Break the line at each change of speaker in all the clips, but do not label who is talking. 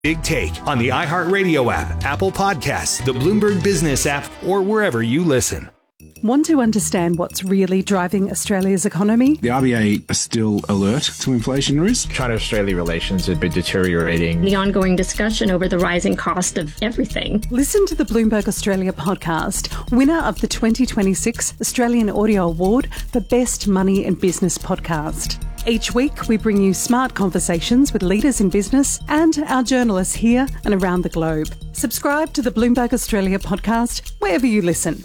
Big Take on the iHeartRadio app, Apple Podcasts, the Bloomberg Business app, or wherever you listen.
Want to understand what's really driving Australia's economy?
The RBA are still alert to inflation risk.
China-Australia relations have been deteriorating.
The ongoing discussion over the rising cost of everything.
Listen to the Bloomberg Australia podcast, winner of the 2026 Australian Audio Award for Best Money and Business Podcast. Each week, we bring you smart conversations with leaders in business and our journalists here and around the globe. Subscribe to the Bloomberg Australia podcast wherever you listen.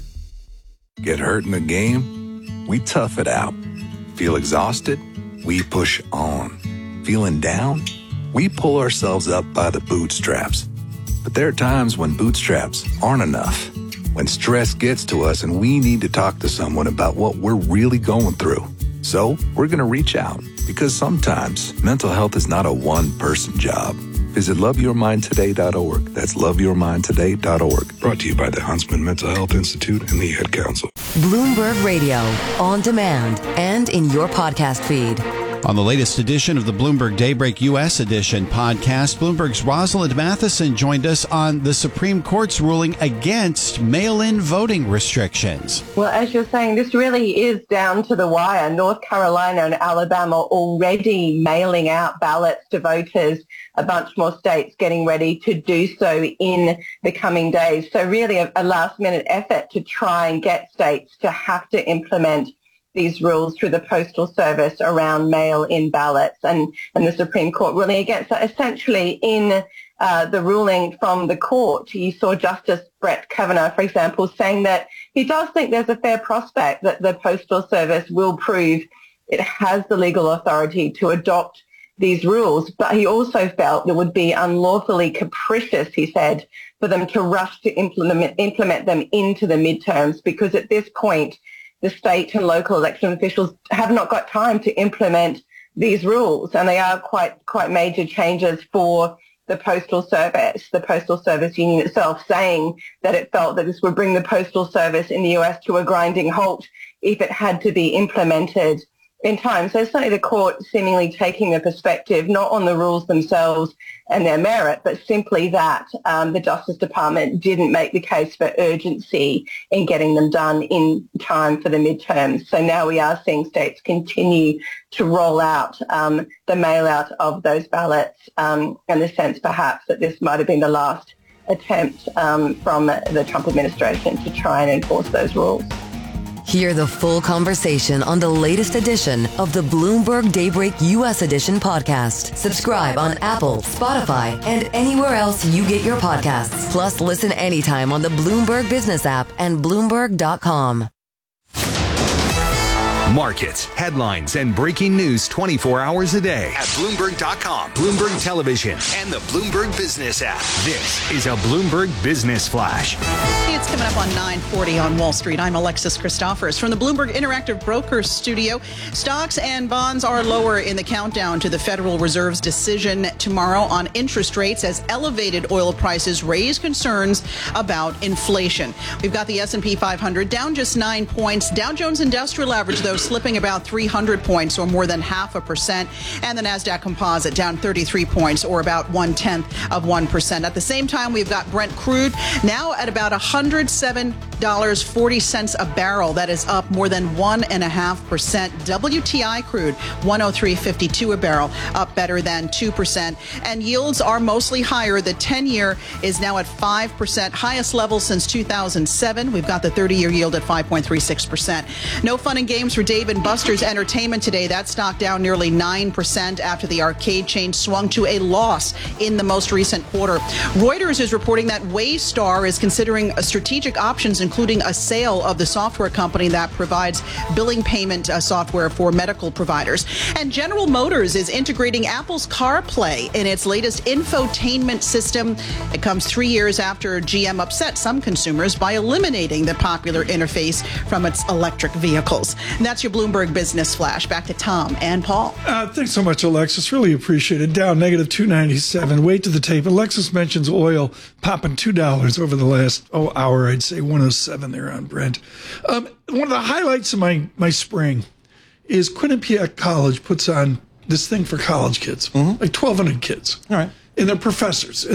Get hurt in the game? We tough it out. Feel exhausted? We push on. Feeling down? We pull ourselves up by the bootstraps. But there are times when bootstraps aren't enough. When stress gets to us and we need to talk to someone about what we're really going through. So we're going to reach out, because sometimes mental health is not a one-person job. Visit loveyourmindtoday.org. That's loveyourmindtoday.org. Brought to you by the Huntsman Mental Health Institute and the Ad Council.
Bloomberg Radio, on demand and in your podcast feed.
On the latest edition of the Bloomberg Daybreak U.S. Edition podcast, Bloomberg's Rosalind Matheson joined us on the Supreme Court's ruling against mail-in voting restrictions.
Well, as you're saying, this really is down to the wire. North Carolina and Alabama already mailing out ballots to voters, a bunch more states getting ready to do so in the coming days. So really a last-minute effort to try and get states to have to implement these rules through the Postal Service around mail-in ballots, and the Supreme Court ruling against that. Essentially, in the ruling from the court, you saw Justice Brett Kavanaugh, for example, saying that he does think there's a fair prospect that the Postal Service will prove it has the legal authority to adopt these rules, but he also felt it would be unlawfully capricious, he said, for them to rush to implement them into the midterms, because at this point, the state and local election officials have not got time to implement these rules, and they are quite major changes for the Postal Service. The Postal Service Union itself saying that it felt that this would bring the Postal Service in the US to a grinding halt if it had to be implemented in time. So certainly the court seemingly taking the perspective not on the rules themselves and their merit, but simply that the Justice Department didn't make the case for urgency in getting them done in time for the midterms. So now we are seeing states continue to roll out the mail-out of those ballots, and the sense perhaps that this might have been the last attempt from the Trump administration to try and enforce those rules.
Hear the full conversation on the latest edition of the Bloomberg Daybreak U.S. Edition podcast. Subscribe on Apple, Spotify, and anywhere else you get your podcasts. Plus, listen anytime on the Bloomberg Business app and Bloomberg.com.
Markets, headlines, and breaking news 24 hours a day at Bloomberg.com, Bloomberg Television, and the Bloomberg Business app. This is a Bloomberg Business Flash.
It's coming up on 9:40 on Wall Street. I'm Alexis Christophers from the Bloomberg Interactive Brokers Studio. Stocks and bonds are lower in the countdown to the Federal Reserve's decision tomorrow on interest rates as elevated oil prices raise concerns about inflation. We've got the S&P 500 down just 9 points. Dow Jones Industrial Average, though, slipping about 300 points, or more than 0.5%. And the NASDAQ Composite down 33 points, or about 0.1%. At the same time, we've got Brent crude now at about $107.40 a barrel. That is up more than 1.5%. WTI crude, 103.52 a barrel, up better than 2%. And yields are mostly higher. The 10-year is now at 5%, highest level since 2007. We've got the 30-year yield at 5.36%. No fun and games for Dave & Buster's Entertainment today. That stock down nearly 9% after the arcade chain swung to a loss in the most recent quarter. Reuters is reporting that Waystar is considering strategic options, including a sale of the software company that provides billing payment software for medical providers. And General Motors is integrating Apple's CarPlay in its latest infotainment system. It comes 3 years after GM upset some consumers by eliminating the popular interface from its electric vehicles. And that's your Bloomberg Business Flash. Back to Tom and Paul.
Thanks so much, Alexis. Really appreciate it. Down negative 297. Wait to the tape. Alexis mentions oil popping $2 over the last hour. I'd say 107 there on Brent. One of the highlights of my spring is Quinnipiac College puts on this thing for college kids, like 1,200 kids.
All right.
and they're professors.